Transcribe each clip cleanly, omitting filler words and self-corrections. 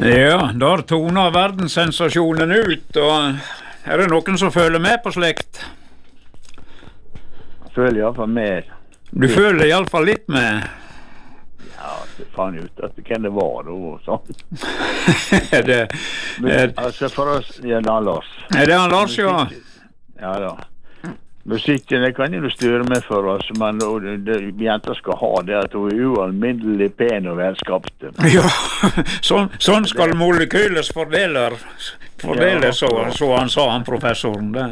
Ja, der toner verdenssensasjonen ut, og det noen som føler med på slikt? Jeg føler i hvert fall med. Du føler i alle fall litt med? Ja, det fann ut at hvem det var da, og sånn. Altså, for oss, ja, det Lars. Det han Lars, ja? Ja da. Musikken, det kan jo du styre med for oss, men jenter skal ha det at hun ualminnelig pen og velskapte. Ja, sånn skal molekyles fordeles, så han sa, han professoren det.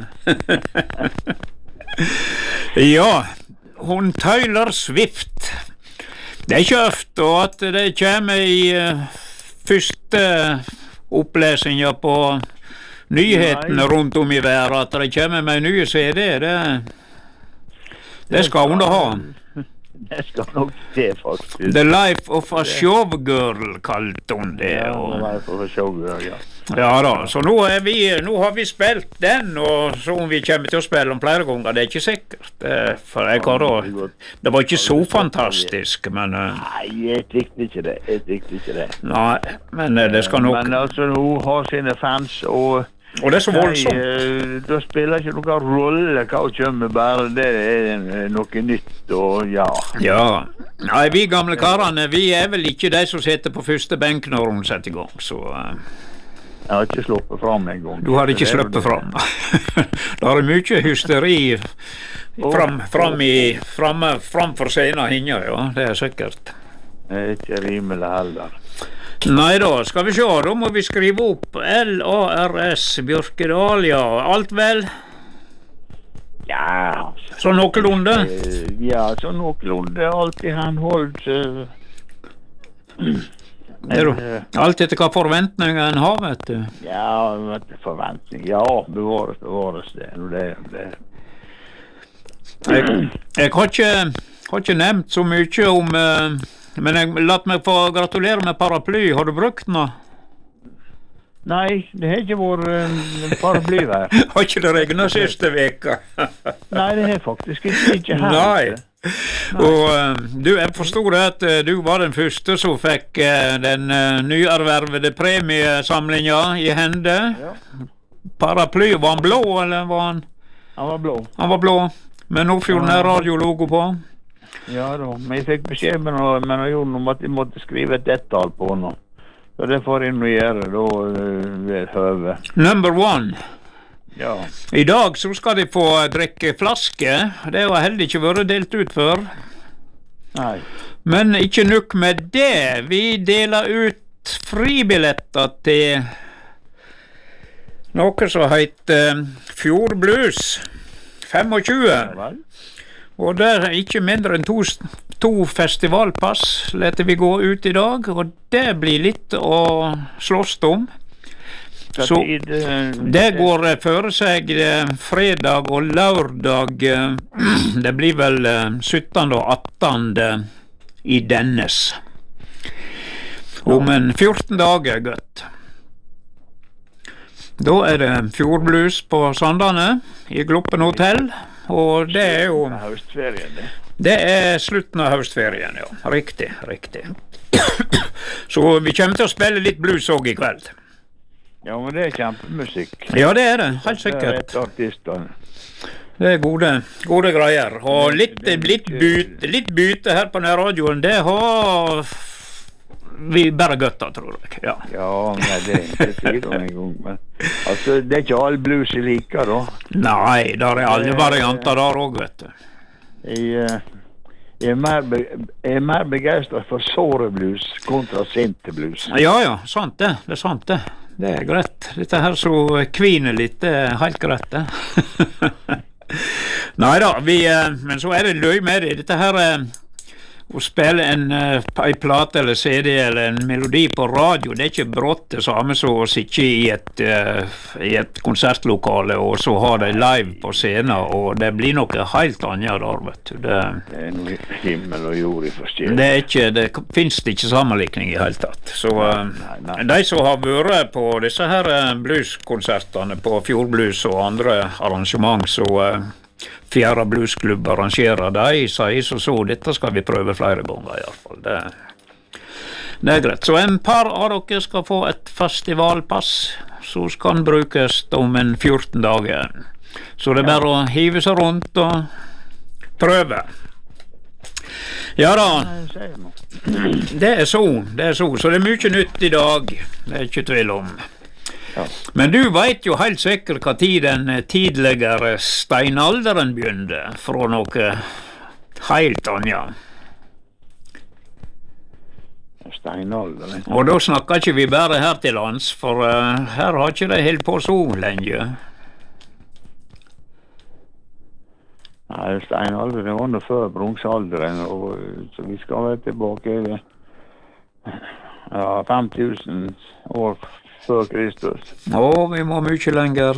Ja, hun Taylor Swift. Det ikke ofte at det kommer i første opplesninger på nyhetene rundt om i verden, at det kommer med nye CD, det skal hun da ha. Det skal nok det, faktisk. The Life of a Showgirl, kalte hun det. Ja, The Life of a Showgirl, ja. Ja da, så nå har vi spilt den, og så om vi kommer til å spille den flere ganger, det ikke sikkert. For jeg har da, det var ikke så fantastisk, men... Nei, jeg likte ikke det. Nei, men det skal nok... Men altså, hun har sine fans, og det er så voldsomt. Da spiller ikke noen rolle hva hun kommer, bare det noe nytt, og ja. Ja, nei, vi gamle karene, vi vel ikke de som sitter på første benk når hun setter i gang, så... Jeg har ikke sluppet fram en gang. Du har ikke sluppet fram. Det er mye hysteri framfor scenen hinja, ja, det er sikkert. Det er ikke rimelig heller. Nei da, skal vi se, da må vi skrive opp L-A-R-S, Bjørkedal, ja, alt vel? Ja. Så noenlunde? Ja, så noenlunde, alltid han holdt... Alt etter hva forventninger en har, vet du. Ja, forventninger. Ja, bevares det. Jeg har ikke nevnt så mye om... Men la meg få gratulere med paraply. Har du brukt den? Nei, det har ikke vært paraplywær. Har ikke det regnet siste veka? Nei, det har faktisk ikke her. Nei. Og jeg forstod at du var den første som fikk den nyervervede premiesamlingen i hende. Ja. Paraply, var han blå, eller var han? Han var blå. Han var blå, med Nordfjorden radiologo på. Ja da, men jeg fikk beskjed med Jon om at jeg måtte skrive et ett-tall på nå. Så det får jeg nå gjøre da ved høve. Number 1. Ja. I dag så skal de få drikke flaske. Det har heller ikke vært delt ut før. Nei. Men ikke nok med det. Vi deler ut fribilletter til noe som heter Fjordblues 25. Ja, og det er ikke mindre enn to festivalpass leter vi gå ut i dag, og det blir litt å slåss om. Så det går for seg fredag og lørdag, det blir vel 17. og 18. i dennes. Om en 14 dager, godt. Da er det Fjordblues på Sandane i Gloppen hotell, og det er jo... Høstferien, det. Det er slutten av høstferien, ja. Riktig. Så vi kommer til å spille litt blues også i kveld. Ja, men det er kjempemusikk. Ja, det er det, helt sikkert. Det er gode greier. Og litt byte her på nærradioen, det har vi bare godt av, tror jeg. Ja, men det er ikke sikkert en gang, men altså, det er ikke all blues jeg liker, da. Nei, der er alle varianter der også, vet du. Jeg er mer begeistret for såre blues kontra sinte blues. Ja, sant det. Det er sant det. Det er greit. Dette her så kviner litt, det er helt greit det. Neida, men så er det løy med det. Dette her å spille en plate eller CD eller en melodi på radio, det er ikke brått det samme som å sitte i et konsertlokale og så ha det live på scenen, og det blir noe helt annet der, vet du. Det er noe himmel og jord i forskjell. Det finnes ikke sammenlikning i hele tatt. Så de som har vært på disse her blueskonsertene på Fjordblues og andre arrangement, så Fjæra bluesklubb arrangerer de, sier så dette skal vi prøve flere ganger i hvert fall. Det greit. Så en par av dere skal få et festivalpass, så skal den brukes om en 14 dager. Så det er bare å hive seg rundt og prøve. Ja da, det er så, så det er mye nytt i dag, det er ikke tvil om. Ja. Men du vet jo helt sikkert hva tid den tidligere steinalderen begynte, fra noe helt annet. Steinalderen? Og da snakker ikke vi bare her til lands, for her har ikke det helt på så lenge. Nei, steinalderen var nå før bronsealderen, så vi skal være tilbake 5000 år før Kristus. Vi må mye lenger,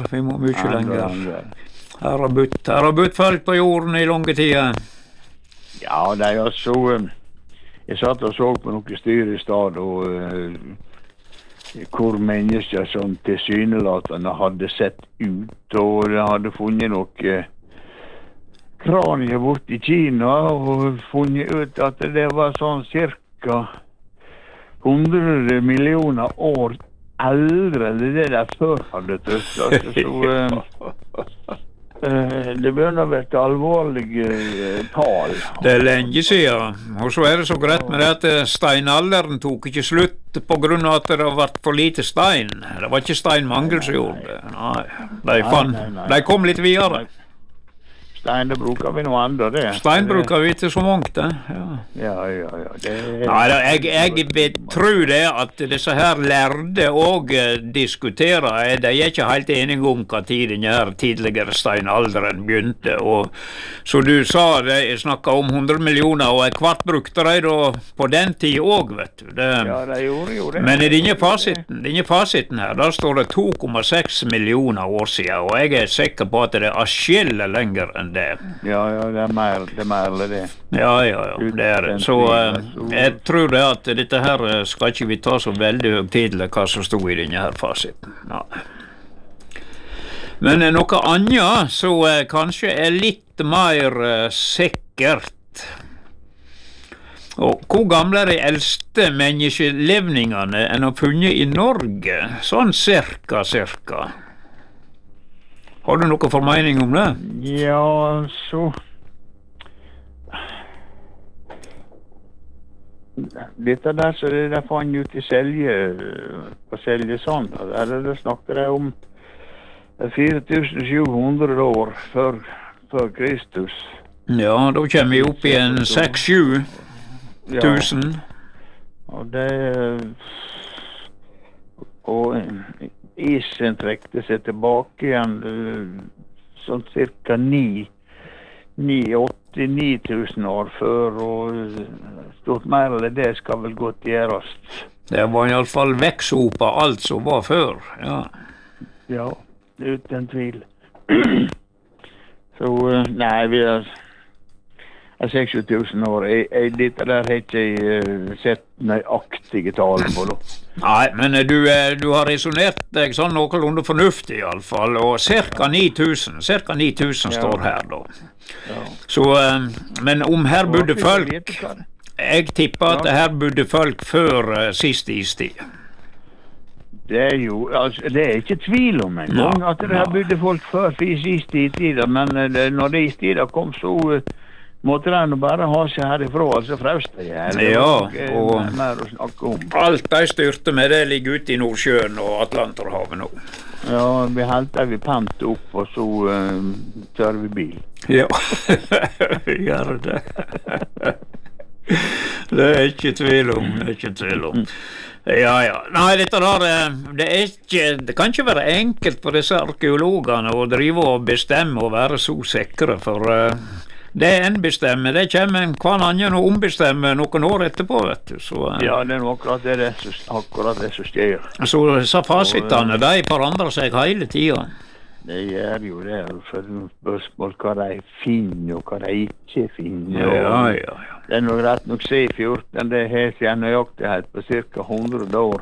Her har budt folk på jorden i lange tider. Ja, det er så... Jeg satt og så på noe styr i stad, hvor mennesker som tilsynelatende hadde sett ut, og de hadde funnet noe kranier bort i Kina, og funnet ut at det var sånn cirka 100 millioner år eldre enn det der før hadde trøst. Så det begynner å være alvorlige tal. Det er lenge siden, og så er det så greit med det at steinalderen tok ikke slutt på grunn av at det har vært for lite stein. Det var ikke steinmangel som gjorde det. Nei, de kom litt videre. Stein, det bruker vi noe andre, det. Stein bruker vi til så mangt, det. Ja. Jeg tror det at disse her lærde også diskuterer, de er ikke helt enige om hva tid den her tidligere steinalderen begynte, og så du sa, de snakket om 100 millioner, og kvart brukte de da på den tid også, vet du. Ja, de gjorde jo det. Men i denne fasiten her, der står det 2,6 millioner år siden, og jeg er sikker på at det er atskillig lenger enn det. Ja, det er mer det. Ja, det er det. Så jeg tror det at dette her skal ikke vi ta så veldig høytidelig hva som stod i denne her fasiten. Ja. Men noe annet så kanskje er litt mer sikkert. Og hvor gamle er de eldste menneskelevningene enn å funnet i Norge? Sånn cirka. Har du noe formening om det? Ja, så... Dette der, så det fant ut i Selje sånn. Der snakker jeg om 4700 år før Kristus. Ja, da kommer vi opp i en 6-7 tusen. Og det... isen trekte seg tilbake igjen sånn cirka 89 000 år før, og stort mer eller det skal vel godt gjøres. Det var i alle fall vekksopa alt som var før, Ja, uten tvil. Så, nei, vi har 60 000 år. Dette der har ikke sett nøyaktige tall på da. Nei, men du har resonert deg sånn noenlunde fornuftig i alle fall, og cirka 9000 står her da. Ja. Så, men om her bodde folk, jeg tipper at her bodde folk før siste istid. Det er jo, altså, det er ikke tvil om en gang at det her bodde folk før siste istid, men når det istid kom så... måtte de bare ha seg herifra, altså frøste jeg. Og mer å snakke om. Alt de styrte med det ligger ute i Nordsjøen og Atlanterhavet nå. Ja, vi helter vi pant opp, og så kjører vi bil. Ja, vi gjør det. Det er ikke tvil om, Ja. Nei, dette der, det kan ikke være enkelt for disse arkeologene å drive og bestemme og være så sikre, for... Det en bestemmer, det kommer hver annen og ombestemmer noen år etterpå, vet du. Så, ja, det er akkurat det som skjer. Så disse fasitene, de forandrer seg hele tiden. Det gjør jo det, for spørsmål hva de finner og hva de ikke finner. Ja. Det er nok rett nok C14, det har ikke nøyaktighet på cirka 100 år.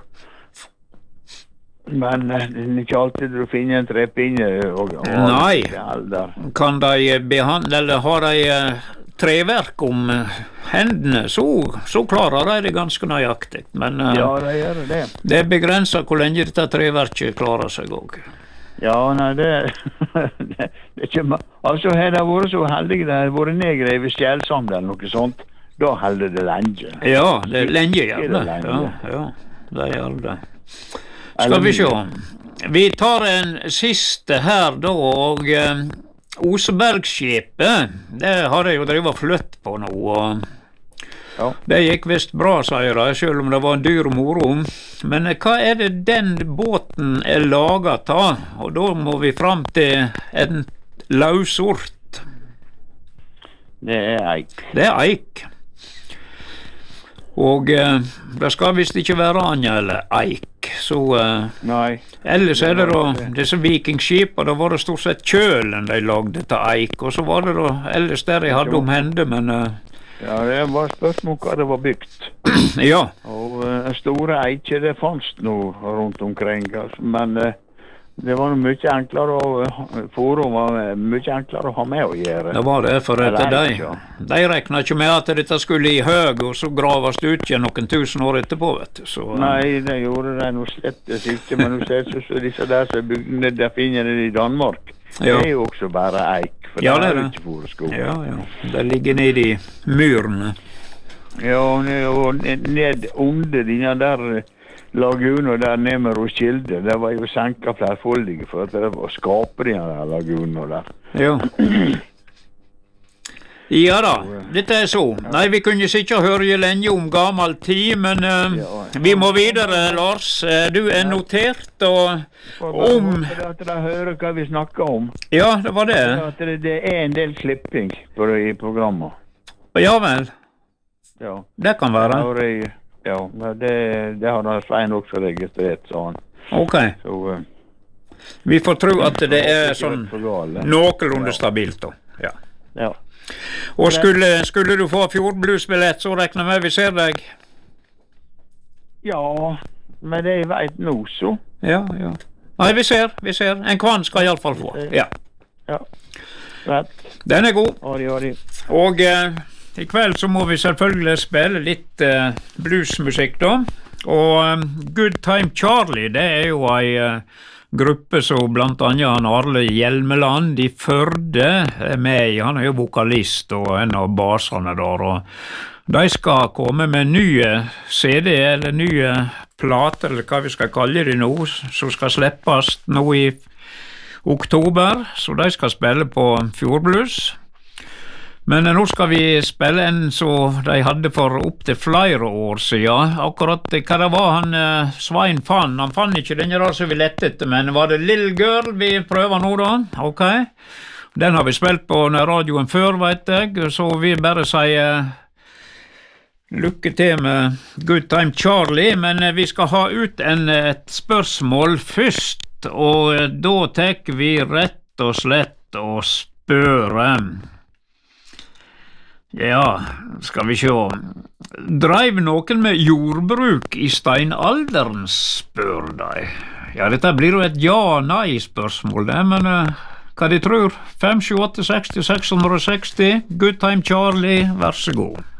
Men det er ikke alltid du finner en trepinne. Nei, kan de behandle, eller har de treverk om hendene, så klarer de det ganske nøyaktig. Men Ja, de gjør det. det er begrenset hvor lenge dette treverket klarer seg også. Ja, nei, det er ikke... Altså, har de vært så heldige, de har vært nedgrevet skjælsand eller noe sånt, da holder det lenge. Ja, det er lenge gjerne. Ja, det gjør det. Skal vi se. Vi tar en siste her da, og Osebergskipet, det har jeg jo drevet og flytt på nå, og det gikk visst bra, sier de, selv om det var en dyr moro. Men hva er det den båten er laget av? Og da må vi fram til en lausort. Det er eik. Det er eik. Og det skal visst ikke være anja eller eik. Så Nei. ellers er det da disse vikingskip, og da var det stort sett kjølen de lagde til eik, og så var det da ellers der jeg hadde om hende, men Ja, det var spørsmål hva det var bygd. ja. Og store eiker det fanns nå rundt omkring, altså. Men det var mye enklere forum var mye enklere å ha med å gjøre. Det var det, for de regnet ikke med at dette skulle i høg, og så graves det ut igjen noen tusen år etterpå, vet du. Så, Nei, det gjorde det noe slett ikke, men nå ser det ut som disse der som bygde det finner det i Danmark. Det er jo også bare eik, for det er jo ikke foreskog. Ja, det ligger ned i myrene. Ja, og ned under dine der laguner der nede med Roskilde, det var jo senket flerfoldige for at det var å skape dine der laguner der. Ja. Ja da, dette er så. Nei, vi kunne sikkert høre lenge om gammel tid, men vi må videre, Lars. Du er notert, og om... At de hører hva vi snakker om. Ja, det var det. At det er en del klipping i programmet. Ja vel. Ja. Det kan være. Ja, det har Svein også registrert, sa han. Ok. Så, vi får tro at det er sånn noenlunde stabilt da. Ja. Og skulle du få fjordbluesbillett, så regner med vi ser deg. Ja, men det jeg vet nå så. Ja. Nei, vi ser. En kvann skal i alle fall få. Ja. Rett. Den er god. Adi. Og i kveld så må vi selvfølgelig spille litt bluesmusikk da. Og Good Time Charlie, det er jo en gruppe som blant annet han Arle Hjelmeland i Førde er med i. Han er jo vokalist og en av baserne der, og de skal komme med nye CD eller nye plater, eller hva vi skal kalle det nå, som skal slippes nå i oktober, så de skal spille på Fjordblues. Men nå skal vi spille en som de hadde for opp til flere år siden. Akkurat hva det var han Svein fann. Han fann ikke den der som vi lette etter, men var det Little Girl vi prøver nå da? Ok. Den har vi spilt på radioen før, vet jeg, så vi bare sier lykke til med Good Time Charlie, men vi skal ha ut et spørsmål først, og da tek vi rett og slett og spørre. Ja, skal vi se. Dreiv noen med jordbruk i steinalderen, spør de. Ja, dette blir jo et ja-nei-spørsmål, det, men hva de tror? 5, 7, 8, 60, 660, Good Time Charlie, vær så god.